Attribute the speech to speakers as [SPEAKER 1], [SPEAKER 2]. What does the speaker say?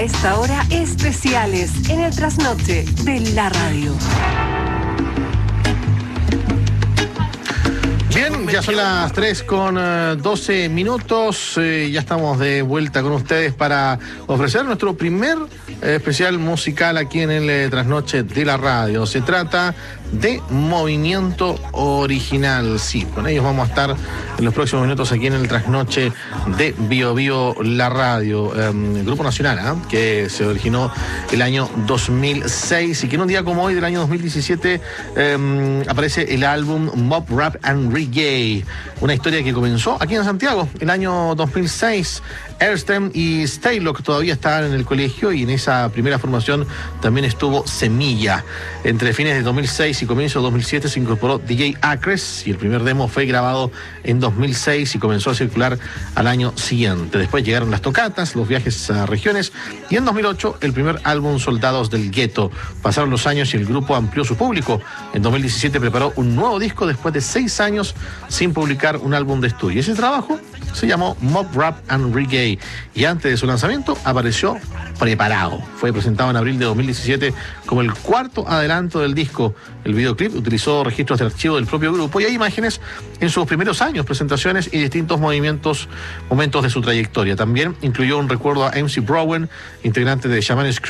[SPEAKER 1] A esta hora, especiales en el trasnoche de la radio.
[SPEAKER 2] Bien, ya son las 3:12 minutos. Ya estamos de vuelta con ustedes para ofrecer nuestro primer especial musical aquí en el trasnoche de la radio. Se trata de Movimiento Original. Sí, con ellos vamos a estar en los próximos minutos aquí en el trasnoche de Bio Bio La Radio, grupo nacional, que se originó el año 2006 y que en un día como hoy del año 2017 aparece el álbum Mob Rap and Reggae, una historia que comenzó aquí en Santiago el año 2006. Airstream y Staylock todavía estaban en el colegio y en esa primera formación también estuvo Semilla. Entre fines de 2006 y comienzo de 2007 se incorporó DJ Acres y el primer demo fue grabado en 2006 y comenzó a circular al año siguiente. Después llegaron las tocatas, los viajes a regiones y en 2008 el primer álbum Soldados del Gueto. Pasaron los años y el grupo amplió su público. En 2017 preparó un nuevo disco después de 6 años sin publicar un álbum de estudio. Ese trabajo se llamó Mob Rap and Reggae y antes de su lanzamiento apareció Preparado. Fue presentado en abril de 2017 como el cuarto adelanto del disco. El videoclip utilizó registros de archivo del propio grupo y hay imágenes en sus primeros años, presentaciones y distintos momentos de su trayectoria. También incluyó un recuerdo a MC Browen, integrante de Shaman Scream,